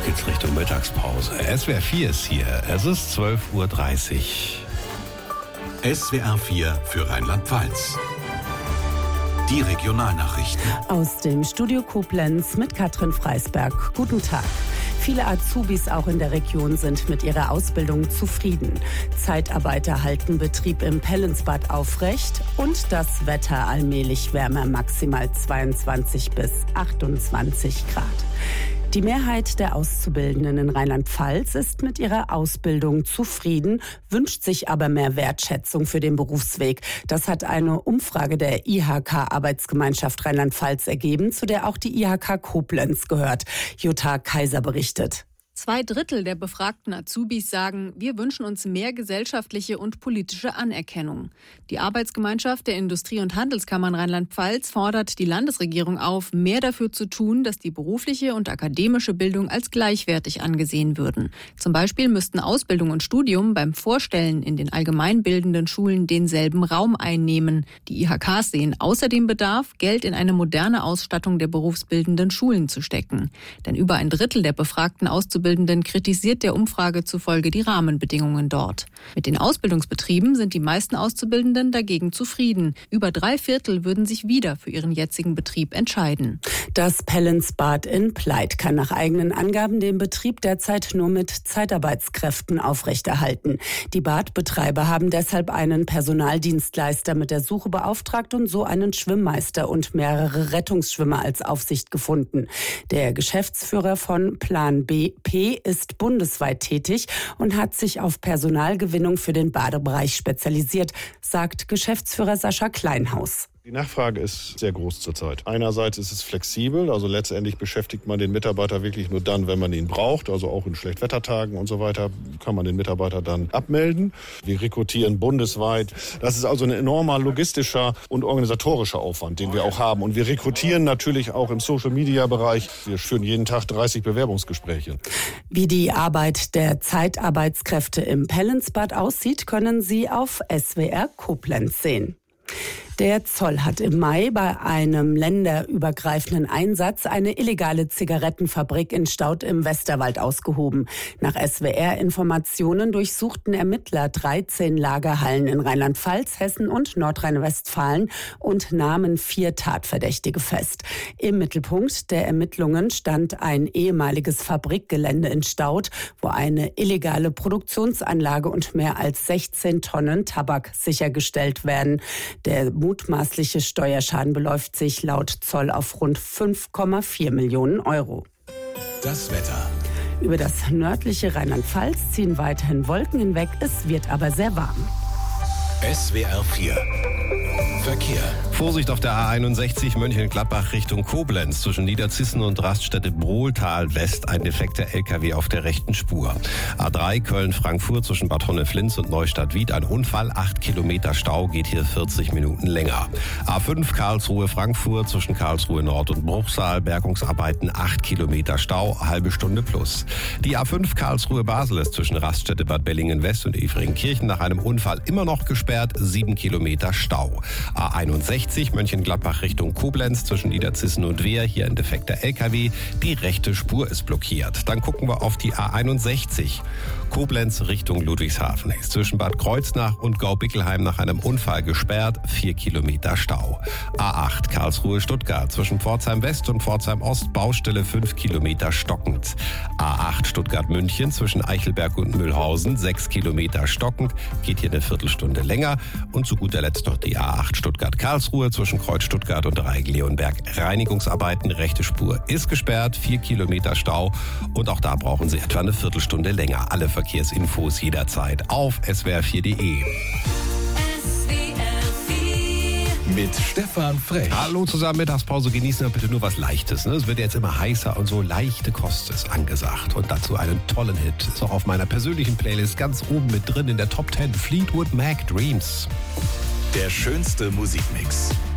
geht's Richtung Mittagspause. SWR 4 ist hier. Es ist 12:30 Uhr. SWR 4 für Rheinland-Pfalz. Die Regionalnachrichten. Aus dem Studio Koblenz mit Katrin Freisberg. Guten Tag. Viele Azubis auch in der Region sind mit ihrer Ausbildung zufrieden. Zeitarbeiter halten Betrieb im Pellensbad aufrecht und das Wetter allmählich wärmer, maximal 22 bis 28 Grad. Die Mehrheit der Auszubildenden in Rheinland-Pfalz ist mit ihrer Ausbildung zufrieden, wünscht sich aber mehr Wertschätzung für den Berufsweg. Das hat eine Umfrage der IHK-Arbeitsgemeinschaft Rheinland-Pfalz ergeben, zu der auch die IHK Koblenz gehört. Jutta Kaiser berichtet. 2/3 der befragten Azubis sagen, wir wünschen uns mehr gesellschaftliche und politische Anerkennung. Die Arbeitsgemeinschaft der Industrie- und Handelskammern Rheinland-Pfalz fordert die Landesregierung auf, mehr dafür zu tun, dass die berufliche und akademische Bildung als gleichwertig angesehen würden. Zum Beispiel müssten Ausbildung und Studium beim Vorstellen in den allgemeinbildenden Schulen denselben Raum einnehmen. Die IHKs sehen außerdem Bedarf, Geld in eine moderne Ausstattung der berufsbildenden Schulen zu stecken. Denn über 1/3 der befragten Auszubildenden kritisiert der Umfrage zufolge die Rahmenbedingungen dort. Mit den Ausbildungsbetrieben sind die meisten Auszubildenden dagegen zufrieden. Über 3/4 würden sich wieder für ihren jetzigen Betrieb entscheiden. Das Pellensbad in Pleit kann nach eigenen Angaben den Betrieb derzeit nur mit Zeitarbeitskräften aufrechterhalten. Die Badbetreiber haben deshalb einen Personaldienstleister mit der Suche beauftragt und so einen Schwimmmeister und mehrere Rettungsschwimmer als Aufsicht gefunden. Der Geschäftsführer von Plan BP ist bundesweit tätig und hat sich auf Personalgewinnung für den Badebereich spezialisiert, sagt Geschäftsführer Sascha Kleinhaus. Die Nachfrage ist sehr groß zurzeit. Einerseits ist es flexibel, also letztendlich beschäftigt man den Mitarbeiter wirklich nur dann, wenn man ihn braucht, also auch in Schlechtwettertagen und so weiter kann man den Mitarbeiter dann abmelden. Wir rekrutieren bundesweit. Das ist also ein enormer logistischer und organisatorischer Aufwand, den wir auch haben. Und wir rekrutieren natürlich auch im Social-Media-Bereich. Wir führen jeden Tag 30 Bewerbungsgespräche. Wie die Arbeit der Zeitarbeitskräfte im Pellensbad aussieht, können Sie auf SWR Koblenz sehen. Der Zoll hat im Mai bei einem länderübergreifenden Einsatz eine illegale Zigarettenfabrik in Staudt im Westerwald ausgehoben. Nach SWR-Informationen durchsuchten Ermittler 13 Lagerhallen in Rheinland-Pfalz, Hessen und Nordrhein-Westfalen und nahmen 4 Tatverdächtige fest. Im Mittelpunkt der Ermittlungen stand ein ehemaliges Fabrikgelände in Staudt, wo eine illegale Produktionsanlage und mehr als 16 Tonnen Tabak sichergestellt werden. Der mutmaßliche Steuerschaden beläuft sich laut Zoll auf rund 5,4 Millionen Euro. Das Wetter. Über das nördliche Rheinland-Pfalz ziehen weiterhin Wolken hinweg, es wird aber sehr warm. SWR 4 Verkehr. Vorsicht auf der A61 Mönchengladbach Richtung Koblenz. Zwischen Niederzissen und Raststätte Brohltal West ein defekter LKW auf der rechten Spur. A3 Köln-Frankfurt zwischen Bad Honneflins und Neustadt-Wied ein Unfall. 8 Kilometer Stau, geht hier 40 Minuten länger. A5 Karlsruhe-Frankfurt zwischen Karlsruhe Nord und Bruchsal. Bergungsarbeiten 8 Kilometer Stau, halbe Stunde plus. Die A5 Karlsruhe-Basel ist zwischen Raststätte Bad Bellingen-West und Efringkirchen nach einem Unfall immer noch gesperrt. 7 Kilometer Stau. A61 Mönchengladbach Richtung Koblenz zwischen Niederzissen und Wehr. Hier ein defekter LKW. Die rechte Spur ist blockiert. Dann gucken wir auf die A61. Koblenz Richtung Ludwigshafen ist zwischen Bad Kreuznach und Gaubickelheim nach einem Unfall gesperrt. 4 Kilometer Stau. A8 Karlsruhe-Stuttgart zwischen Pforzheim West und Pforzheim Ost. Baustelle 5 Kilometer stockend. A8 Stuttgart-München zwischen Eichelberg und Mühlhausen. 6 Kilometer stockend. Geht hier eine Viertelstunde länger. Und zu guter Letzt noch die A8 Stuttgart-Karlsruhe zwischen Kreuz Stuttgart und Reigen-Leonberg. Reinigungsarbeiten, rechte Spur ist gesperrt, 4 Kilometer Stau und auch da brauchen Sie etwa eine Viertelstunde länger. Alle Verkehrsinfos jederzeit auf swr4.de. Mit Stefan Frech. Hallo zusammen, Mittagspause, genießen wir bitte nur was Leichtes. Ne? Es wird jetzt immer heißer und so leichte Kost ist angesagt. Und dazu einen tollen Hit. Ist auch auf meiner persönlichen Playlist ganz oben mit drin in der Top 10. Fleetwood Mac Dreams. Der schönste Musikmix.